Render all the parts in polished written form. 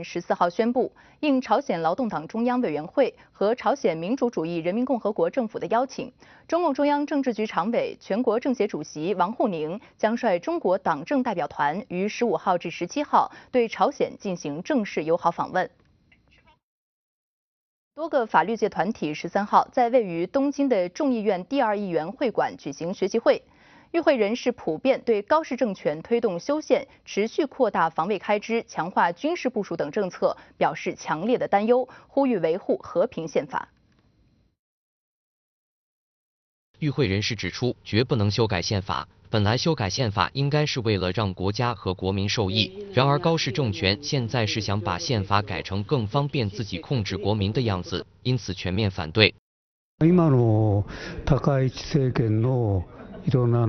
人14号宣布，应朝鲜劳动党中央委员会和朝鲜民主主义人民共和国政府的邀请，中共中央政治局常委、全国政协主席王沪宁将率中国党政代表团于15号至17号对朝鲜进行正式友好访问。多个法律界团体13号在位于东京的众议院第2议员会馆举行学习会。与会人士普遍对高市政权推动修宪、持续扩大防卫开支、强化军事部署等政策表示强烈的担忧，呼吁维护和平宪法。 与会人士指出，绝不能修改宪法。本来修改宪法应该是为了让国家和国民受益，然而高市政权现在是想把宪法改成更方便自己控制国民的样子，因此全面反对。 今の高市政権のいろんな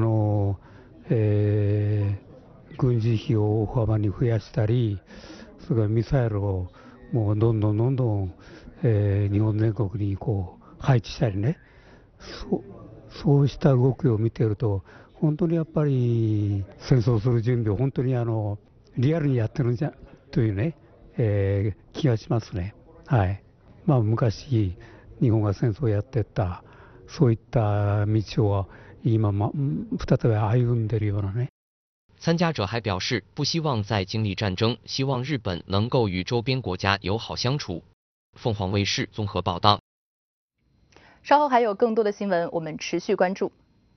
軍事費を大幅に増やしたり、それからミサイルをもうどんどん、日本全国に配置したりね、そうした動きを見ていると、本当にやっぱり戦争する準備を本当にリアルにやってるんじゃというね、気がしますね。はい。昔日本が戦争をやってたそういった道を今再び歩んでるようなね。 参加者还表示，不希望再经历战争，希望日本能够与周边国家友好相处。凤凰卫视综合报道。 稍后还有更多的新闻，我们持续关注。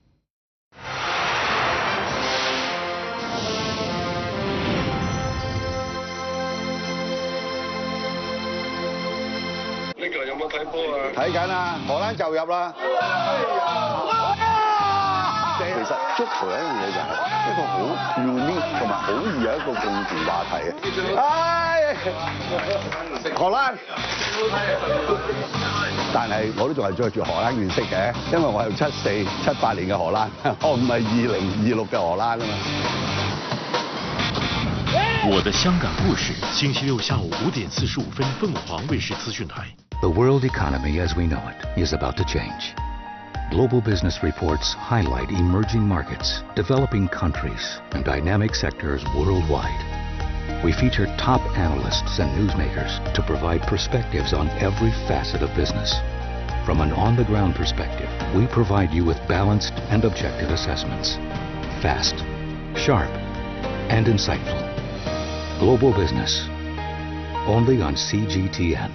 呢個有冇睇波啊？睇緊啊，荷蘭就入啦。其實足球有一樣嘢就係一個好 unique 同埋好易有一個共同話題嘅。荷蘭，但係我都仲係着住荷蘭原色嘅，因為我係74、78年嘅荷蘭，我唔係2026嘅荷蘭啊嘛。 我的香港故事，星期六下午5點45分，鳳凰衛視資訊台。 The world economy as we know it is about to change. Global business reports highlight emerging markets, developing countries, and dynamic sectors worldwide. We feature top analysts and newsmakers to provide perspectives on every facet of business. From an on-the-ground perspective, we provide you with balanced and objective assessments. Fast, sharp, and insightful. Global business, only on CGTN.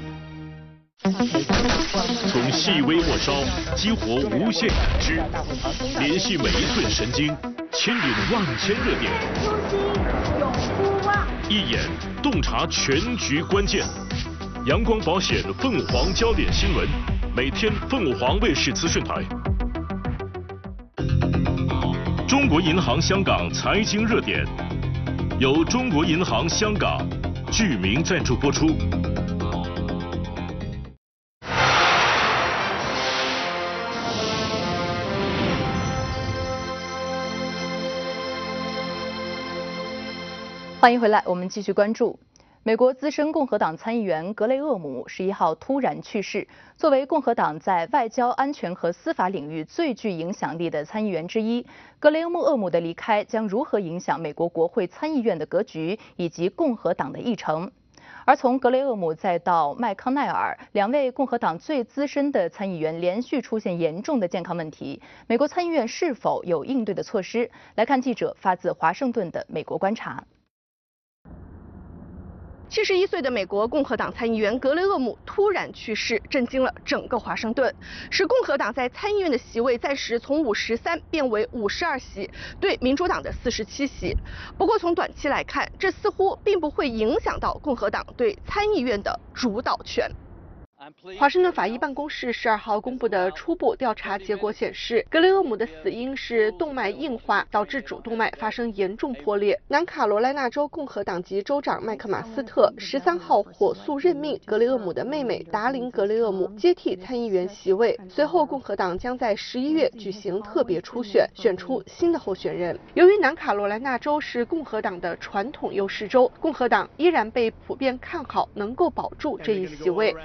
从细微末梢激活无限感知，联系每一寸神经，牵引万千热点，一眼洞察全局关键。阳光保险凤凰焦点新闻，每天凤凰卫视资讯台。中国银行香港财经热点，由中国银行香港巨名赞助播出。 欢迎回来，我们继续关注。美国资深共和党参议员格雷厄姆11号突然去世。作为共和党在外交、安全和司法领域最具影响力的参议员之一，格雷厄姆的离开将如何影响美国国会参议院的格局以及共和党的议程？而从格雷厄姆再到麦康奈尔，两位共和党最资深的参议员连续出现严重的健康问题，美国参议院是否有应对的措施？来看记者发自华盛顿的美国观察。 71岁的美国共和党参议员格雷厄姆突然去世，震惊了整个华盛顿，使共和党在参议院的席位暂时从53变为52席，对民主党的47席。不过从短期来看，这似乎并不会影响到共和党对参议院的主导权。华盛顿法医办公室12号公布的初步调查结果显示，格雷厄姆的死因是动脉硬化导致主动脉发生严重破裂。南卡罗来纳州共和党籍州长麦克马斯特13号火速任命格雷厄姆的妹妹达琳·格雷厄姆接替参议员席位。随后，共和党将在11月举行特别初选，选出新的候选人。由于南卡罗来纳州是共和党的传统优势州，共和党依然被普遍看好能够保住这一席位。美国总统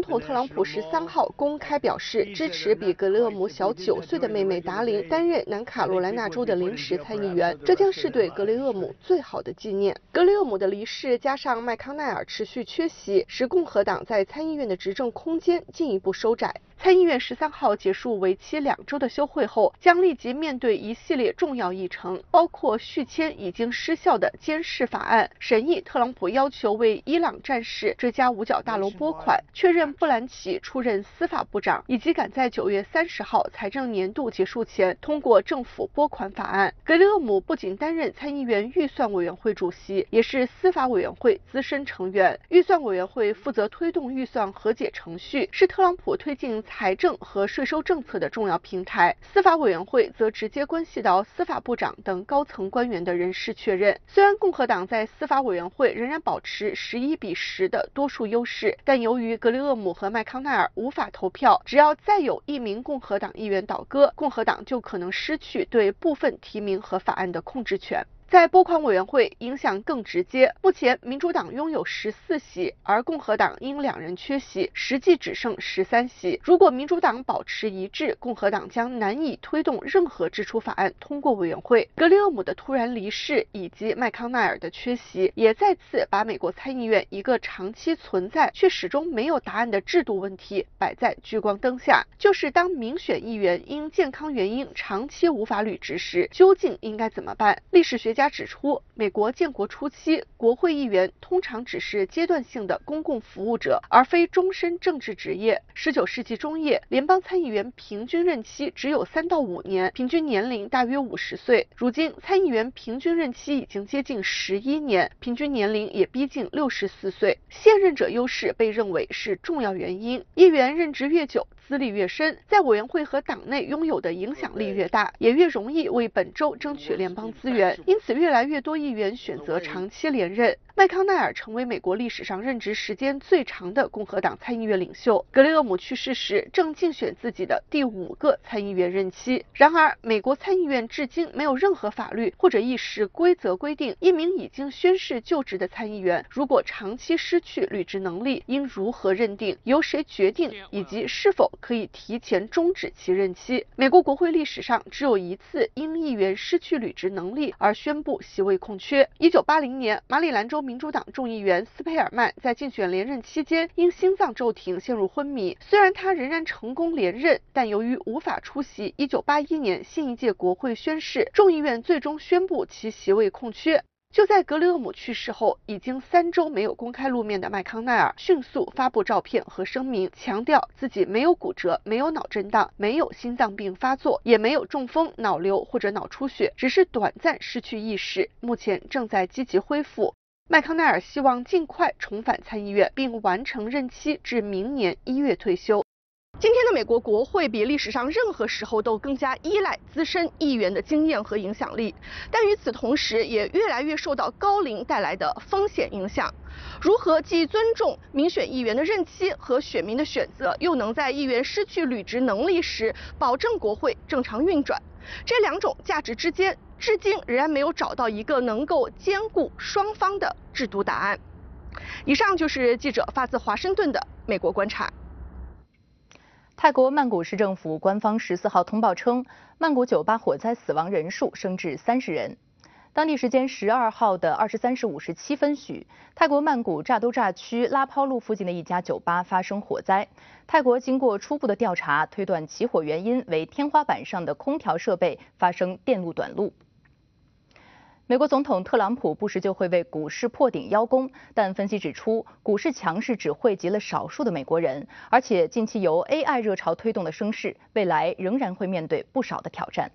统特朗普13号公开表示支持比格雷厄姆小9岁的妹妹达琳担任南卡罗来纳州的临时参议员，这将是对格雷厄姆最好的纪念。格雷厄姆的离世加上麦康奈尔持续缺席，使共和党在参议院的执政空间进一步收窄。参议院13号结束为期2周的休会后，将立即面对一系列重要议程，包括续签已经失效的监视法案、审议特朗普要求为伊朗战士追加五角大楼拨款、确认布兰奇出任司法部长，以及赶在9月30号财政年度结束前通过政府拨款法案。格雷厄姆不仅担任参议院预算委员会主席，也是司法委员会资深成员。预算委员会负责推动预算和解程序，是特朗普推进财政和税收政策的重要平台。司法委员会则直接关系到司法部长等高层官员的人事确认。虽然共和党在司法委员会仍然保持11-10的多数优势，但由于格雷厄姆和麦康奈尔无法投票，只要再有一名共和党议员倒戈，共和党就可能失去对部分提名和法案的控制权。在拨款委员会影响更直接，目前民主党拥有14席，而共和党因2人缺席，实际只剩13席。如果民主党保持一致，共和党将难以推动任何支出法案通过委员会。格雷厄姆的突然离世以及麦康奈尔的缺席，也再次把美国参议院一个长期存在却始终没有答案的制度问题摆在聚光灯下，就是当民选议员因健康原因长期无法履职时，究竟应该怎么办？历史学家指出，美国建国初期，国会议员通常只是阶段性的公共服务者，而非终身政治职业。19世纪中叶，联邦参议员平均任期只有3到5年，平均年龄大约50岁。如今，参议员平均任期已经接近11年，平均年龄也逼近64岁。现任者优势被认为是重要原因。议员任职越久，资历越深，在委员会和党内拥有的影响力越大，也越容易为本州争取联邦资源。因此，越来越多议员选择长期连任。麦康奈尔成为美国历史上任职时间最长的共和党参议院领袖。格雷厄姆去世时，正竞选自己的第5个参议员任期。然而，美国参议院至今没有任何法律或者议事规则规定，一名已经宣誓就职的参议员，如果长期失去履职能力，应如何认定、由谁决定，以及是否可以提前终止其任期。美国国会历史上只有1次因议员失去履职能力而宣布席位空缺。1980年，马里兰州民主党众议员斯佩尔曼在竞选连任期间因心脏骤停陷入昏迷，虽然他仍然成功连任，但由于无法出席1981年新一届国会宣誓，众议院最终宣布其席位空缺。就在格雷厄姆去世后，已经3周没有公开露面的麦康奈尔迅速发布照片和声明，强调自己没有骨折，没有脑震荡，没有心脏病发作，也没有中风、脑瘤或者脑出血，只是短暂失去意识，目前正在积极恢复。麦康奈尔希望尽快重返参议院，并完成任期至明年1月退休。今天的美国国会比历史上任何时候都更加依赖资深议员的经验和影响力，但与此同时，也越来越受到高龄带来的风险影响。如何既尊重民选议员的任期和选民的选择，又能在议员失去履职能力时保证国会正常运转？这2种价值之间，至今仍然没有找到一个能够兼顾双方的制度答案。以上就是记者发自华盛顿的美国观察。 泰国曼谷市政府官方14号通报称，曼谷酒吧火灾死亡人数升至30人。当地时间12号的23时57分许，泰国曼谷乍都乍区拉抛路附近的一家酒吧发生火灾。泰国经过初步的调查，推断起火原因为天花板上的空调设备发生电路短路。美国总统特朗普不时就会为股市破顶邀功，但分析指出，股市强势只惠及了少数的美国人，而且近期由 AI 热潮推动的升势，未来仍然会面对不少的挑战。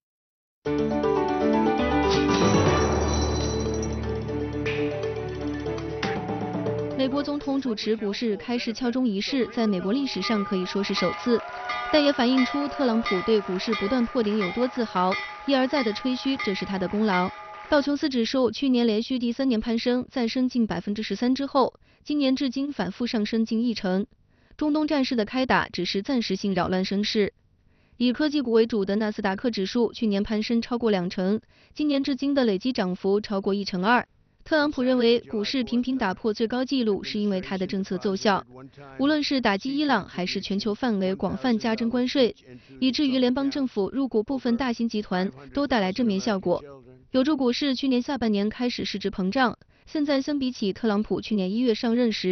美国总统主持股市开市敲钟仪式，在美国历史上可以说是首次，但也反映出特朗普对股市不断破顶有多自豪，一而再的吹嘘这是他的功劳。道琼斯指数去年连续第3年攀升，再升近13%之后，今年至今反复上升近1成。中东战事的开打只是暂时性扰乱升势。以科技股为主的纳斯达克指数去年攀升超过2成，今年至今的累计涨幅超过1成2。 特朗普认为股市频频打破最高纪录是因为他的政策奏效，无论是打击伊朗还是全球范围广泛加征关税，以至于联邦政府入股部分大型集团都带来正面效果，有助股市去年下半年开始市值膨胀。现在相比起特朗普去年1月上任时